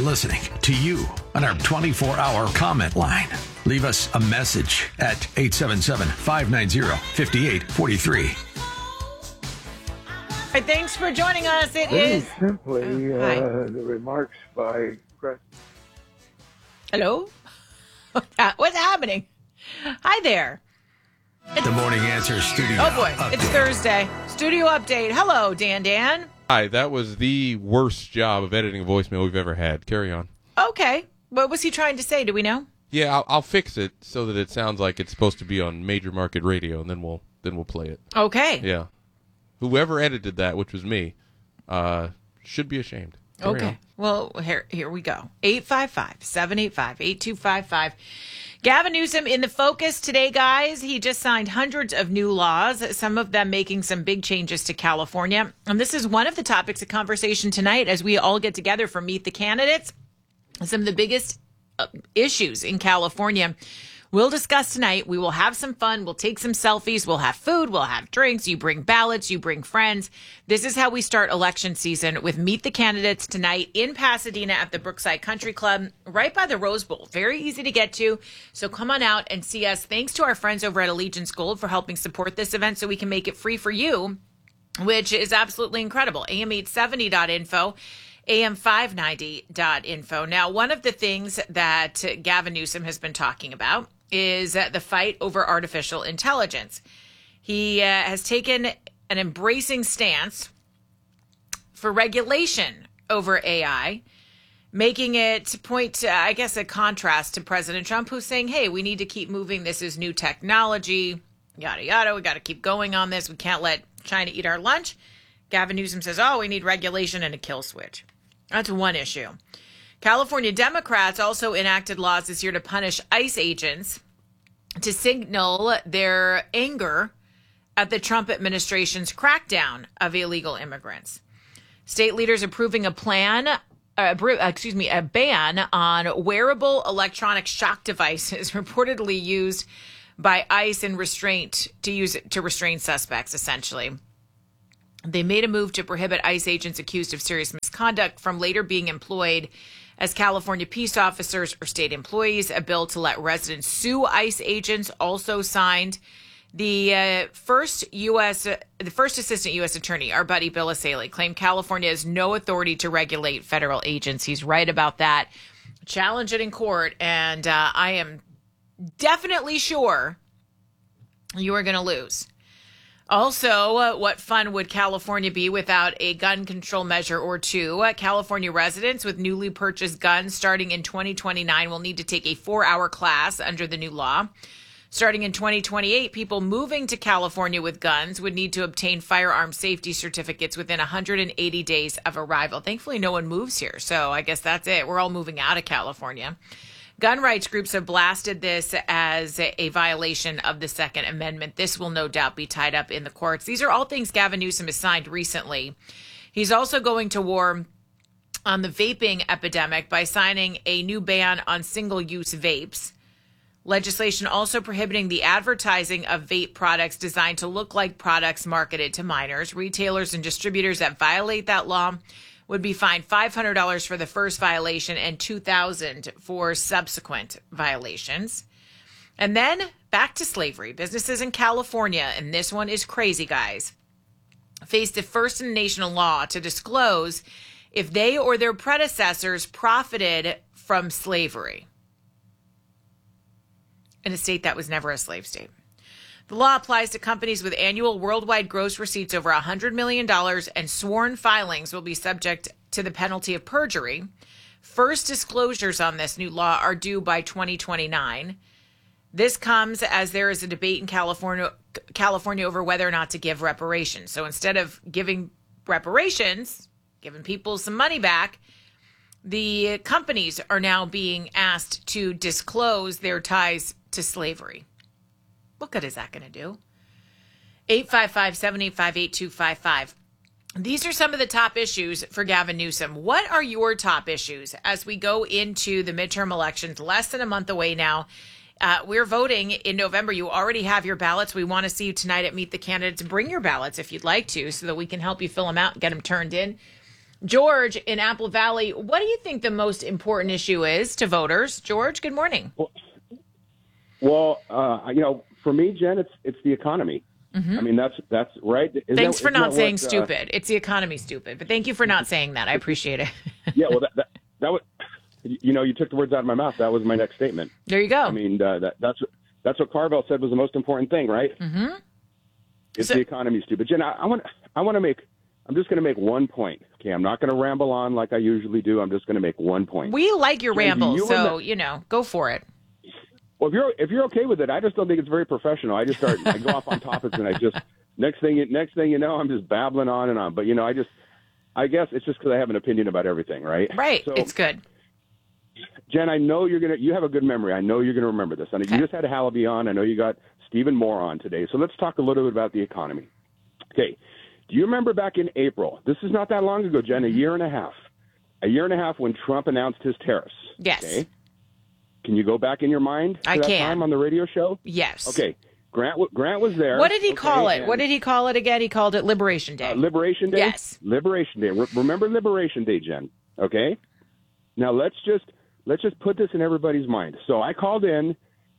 listening to you on our 24-hour comment line. Leave us a message at 877-590-5843. Thanks for joining us. It Very is simply the remarks by Chris. Hello? What's happening? Hi there. The Morning Answer Studio. Oh, boy. Update. It's Thursday. Studio update. Hello, Dan. Hi, that was the worst job of editing a voicemail we've ever had. Carry on. Okay. What was he trying to say? Do we know? Yeah, I'll fix it so that it sounds like it's supposed to be on major market radio, and then we'll play it. Okay. Yeah. Whoever edited that, which was me, should be ashamed. Carry on. Well, here we go. 855-785-8255. Gavin Newsom in the focus today, guys. He just signed hundreds of new laws, some of them making some big changes to California. And this is one of the topics of conversation tonight as we all get together for Meet the Candidates. Some of the biggest issues in California we'll discuss tonight. We will have some fun. We'll take some selfies. We'll have food. We'll have drinks. You bring ballots. You bring friends. This is how we start election season with Meet the Candidates tonight in Pasadena at the Brookside Country Club, right by the Rose Bowl. Very easy to get to. So come on out and see us. Thanks to our friends over at Allegiance Gold for helping support this event so we can make it free for you, which is absolutely incredible. AM870.info. AM590.info. Now, one of the things that Gavin Newsom has been talking about is the fight over artificial intelligence. He has taken an embracing stance for regulation over AI, making it point to, I guess, a contrast to President Trump, who's saying, hey, we need to keep moving. This is new technology, yada, yada. We got to keep going on this. We can't let China eat our lunch. Gavin Newsom says, oh, we need regulation and a kill switch. That's one issue. California Democrats also enacted laws this year to punish ICE agents to signal their anger at the Trump administration's crackdown of illegal immigrants. State leaders approving a ban on wearable electronic shock devices reportedly used by ICE to restrain suspects, essentially. They made a move to prohibit ICE agents accused of serious misconduct from later being employed as California peace officers or state employees. A bill to let residents sue ICE agents also signed. The first assistant U.S. attorney, our buddy Bill Asaley, claimed California has no authority to regulate federal agents. He's right about that. Challenge it in court, and I am definitely sure you are going to lose. Also, what fun would California be without a gun control measure or two? California residents with newly purchased guns starting in 2029 will need to take a 4-hour class under the new law. Starting in 2028, people moving to California with guns would need to obtain firearm safety certificates within 180 days of arrival. Thankfully, no one moves here, so I guess that's it. We're all moving out of California. Gun rights groups have blasted this as a violation of the Second Amendment. This will no doubt be tied up in the courts. These are all things Gavin Newsom has signed recently. He's also going to war on the vaping epidemic by signing a new ban on single-use vapes. Legislation also prohibiting the advertising of vape products designed to look like products marketed to minors. Retailers and distributors that violate that law would be fined $500 for the first violation and $2,000 for subsequent violations. And then back to slavery. Businesses in California, and this one is crazy, guys, faced a first-in-the-nation law to disclose if they or their predecessors profited from slavery in a state that was never a slave state. The law applies to companies with annual worldwide gross receipts over $100 million, and sworn filings will be subject to the penalty of perjury. First disclosures on this new law are due by 2029. This comes as there is a debate in California over whether or not to give reparations. So instead of giving reparations, giving people some money back, the companies are now being asked to disclose their ties to slavery. What good is that going to do? 855-785-8255. These are some of the top issues for Gavin Newsom. What are your top issues as we go into the midterm elections? Less than a month away now. We're voting in November. You already have your ballots. We want to see you tonight at Meet the Candidates. Bring your ballots if you'd like to so that we can help you fill them out and get them turned in. George in Apple Valley, what do you think the most important issue is to voters? George, good morning. Well, for me, Jen, it's the economy. I mean, that's right. Thanks for not saying stupid. It's the economy, stupid. But thank you for not saying that. I appreciate it. Yeah, well, that was, you took the words out of my mouth. That was my next statement. There you go. I mean, that's what Carvel said was the most important thing, right? Mm-hmm. It's the economy, stupid. Jen, I'm just going to make one point. Okay, I'm not going to ramble on like I usually do. I'm just going to make one point. We like your rambles, so go for it. Well, if you're okay with it, I just don't think it's very professional. I go off on topics, and next thing you know, I'm just babbling on and on. But I guess it's just because I have an opinion about everything, right? Right. So, it's good. Jen, I know you have a good memory. I know you're going to remember this. And you just had Halaby on. I know you got Stephen Moore on today. So let's talk a little bit about the economy. Okay. Do you remember back in April? This is not that long ago, Jen. A year and a half when Trump announced his tariffs. Yes. Okay? Can you go back in your mind to I that can. time on the radio show? Yes. Okay. Grant was there. What did he call it? What did he call it again? He called it Liberation Day. Liberation Day? Yes. Liberation Day. Remember Liberation Day, Jen. Okay? Now let's just put this in everybody's mind. So I called in,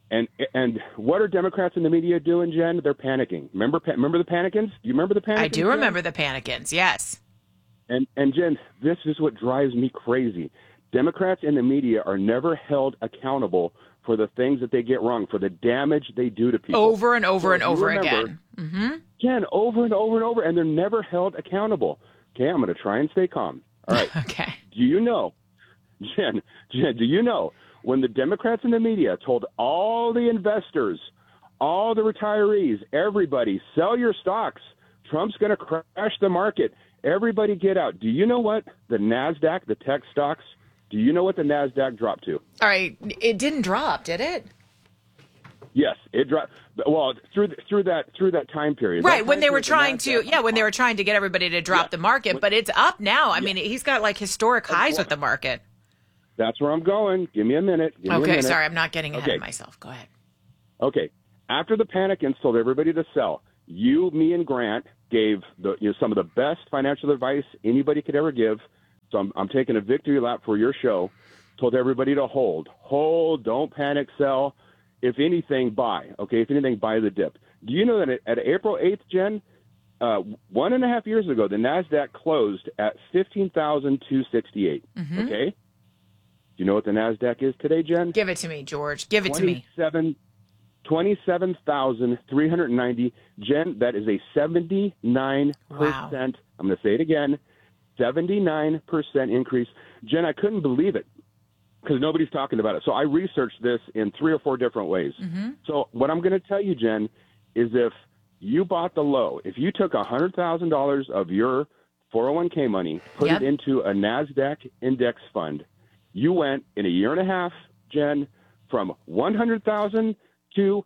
and what are Democrats in the media doing, Jen? They're panicking. Remember the Panicans? Do you remember the Panicans? I do remember the Panicans, yes. And Jen, this is what drives me crazy. Democrats in the media are never held accountable for the things that they get wrong, for the damage they do to people. Over and over and over again. Mm-hmm. Jen, over and over and over, and they're never held accountable. Okay, I'm going to try and stay calm. All right. Okay. Do you know, Jen, do you know when the Democrats in the media told all the investors, all the retirees, everybody, sell your stocks, Trump's going to crash the market, everybody get out. Do you know what the NASDAQ, the tech stocks, do you know what the NASDAQ dropped to? All right. It didn't drop, did it? Yes, it dropped. Well, through that time period. Right, when they were trying to get everybody to drop the market, but it's up now. I mean, he's got like historic highs with the market. That's where I'm going. Give me a minute. Sorry, I'm not getting ahead of myself. Go ahead. Okay. After the Panicans told everybody to sell, you, me, and Grant gave some of the best financial advice anybody could ever give. So I'm taking a victory lap for your show. Told everybody to hold, don't panic, sell. If anything, buy. Okay, if anything, buy the dip. Do you know that at April 8th, Jen, 1.5 years ago, the NASDAQ closed at 15,268. Mm-hmm. Okay? Do you know what the NASDAQ is today, Jen? Give it to me, George. Give it to me. 27,390. Jen, that is a 79%. Wow. I'm going to say it again. 79% increase. Jen, I couldn't believe it because nobody's talking about it. So I researched this in 3 or 4 different ways. Mm-hmm. So what I'm going to tell you, Jen, is if you bought the low, if you took $100,000 of your 401k money, put it into a NASDAQ index fund, you went in a year and a half, Jen, from 100,000 to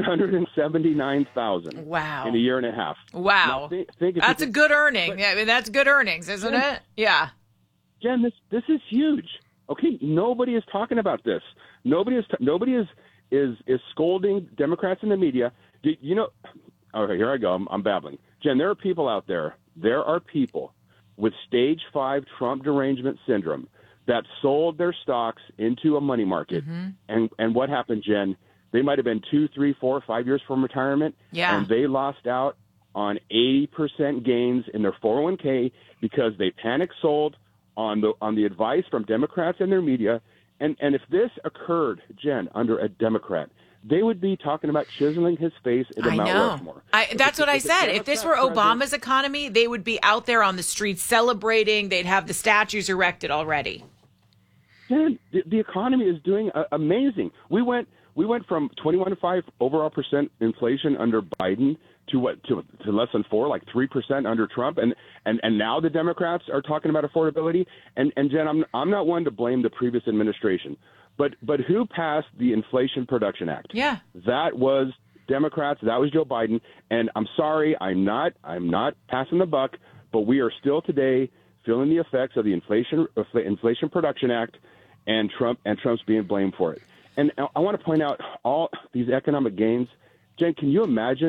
179,000. Wow. In a year and a half. Wow. Now, that's a good earning. I mean, that's good earnings, isn't it? Yeah. Jen, this is huge. Okay, nobody is talking about this. Nobody is scolding Democrats in the media. You know? Okay, here I go. I'm babbling. Jen, there are people out there. There are people with stage 5 Trump derangement syndrome that sold their stocks into a money market. Mm-hmm. And what happened, Jen? They might have been 2, 3, 4, 5 years from retirement, and they lost out on 80% gains in their 401k because they panic sold on the advice from Democrats and their media. And if this occurred, Jen, under a Democrat, they would be talking about chiseling his face in Mount Rushmore. That's what I said. If this were Obama's economy, they would be out there on the streets celebrating. They'd have the statues erected already. Jen, the economy is doing amazing. We went from 21.5 overall percent inflation under Biden to less than 4, like 3% under Trump, and now the Democrats are talking about affordability. And Jen, I'm not one to blame the previous administration, but who passed the Inflation Production Act? Yeah, that was Democrats. That was Joe Biden. And I'm sorry, I'm not passing the buck, but we are still today feeling the effects of the Inflation Production Act, and Trump's being blamed for it. And I want to point out all these economic gains. Jen, can you imagine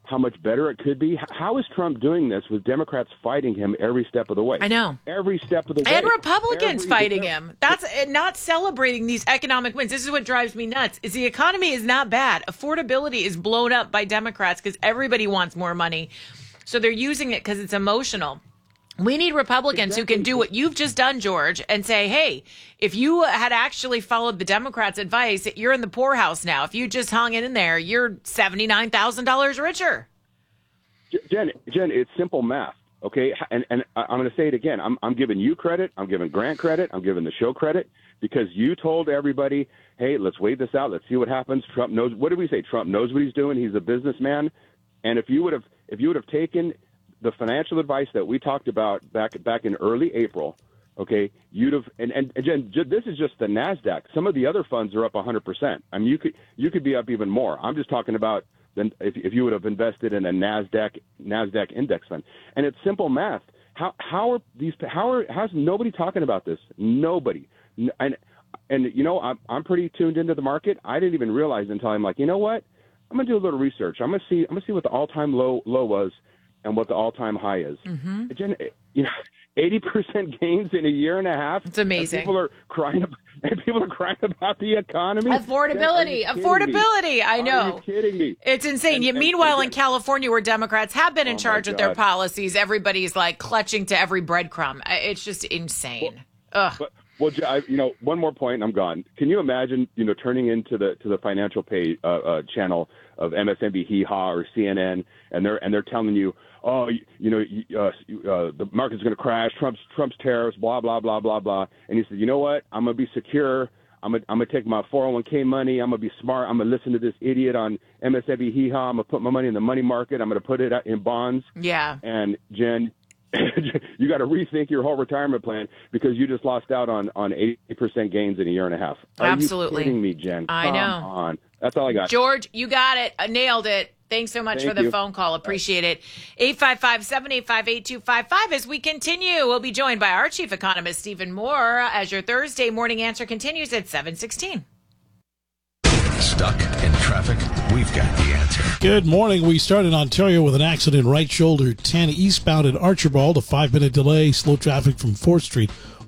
how much better it could be? How is Trump doing this with Democrats fighting him every step of the way? I know. Every step of the way. And Republicans fighting him. That's not celebrating these economic wins. This is what drives me nuts. Is the economy is not bad. Affordability is blown up by Democrats because everybody wants more money. So they're using it because it's emotional. We need Republicans who can do what you've just done, George, and say, hey, if you had actually followed the Democrats' advice, you're in the poorhouse now. If you just hung in there, you're $79,000 richer. Jen, it's simple math, okay? And I'm going to say it again. I'm giving you credit. I'm giving Grant credit. I'm giving the show credit because you told everybody, hey, let's wait this out. Let's see what happens. Trump knows. What did we say? Trump knows what he's doing. He's a businessman. And if you would have taken the financial advice that we talked about back in early April, okay, you'd have. And Jen, this is just the NASDAQ. Some of the other funds are up 100%. I mean, you could be up even more. I'm just talking about then if you would have invested in a NASDAQ index fund. And it's simple math. How's nobody talking about this? Nobody. And you know, I'm pretty tuned into the market. I didn't even realize until I'm like, you know what? I'm gonna do a little research. I'm gonna see what the all-time low was and what the all-time high is. Mm-hmm. Jen, you know, 80% gains in a year and a half. It's amazing. People are crying about the economy. Affordability. I know. Are you kidding me? It's insane. Meanwhile, in California, where Democrats have been in charge with their policies, everybody's like clutching to every breadcrumb. It's just insane. Ugh. Well, one more point, and I'm gone. Can you imagine, turning into the financial page channel of MSNBC, Hee Haw, or CNN, and they're telling you, oh, the market's going to crash, Trump's tariffs, blah blah blah blah blah, and you say, you know what? I'm going to be secure. I'm gonna take my 401k money. I'm gonna be smart. I'm gonna listen to this idiot on MSNBC, Hee Haw. I'm gonna put my money in the money market. I'm gonna put it in bonds. Yeah. And Jen, you got to rethink your whole retirement plan because you just lost out on 80% gains in a year and a half. Absolutely. Are you kidding me, Jen? I know. Come on. That's all I got. George, you got it. Nailed it. Thanks so much for the phone call. Appreciate it. 855-785-8255. As we continue, we'll be joined by our chief economist, Stephen Moore, as your Thursday morning answer continues at 7:16. Stuck in traffic? We've got the answer. Good morning. We start in Ontario with an accident right shoulder 10 eastbound at Archibald. A 5-minute delay. Slow traffic from 4th Street